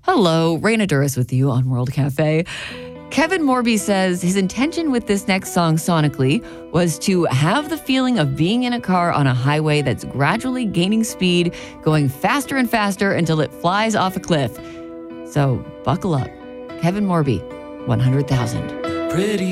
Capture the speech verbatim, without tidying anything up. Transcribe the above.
Hello, Raina Duras with you on World Cafe. Kevin Morby says his intention with this next song sonically was to have the feeling of being in a car on a highway that's gradually gaining speed, going faster and faster until it flies off a cliff. So buckle up. Kevin Morby, one hundred thousand. Pretty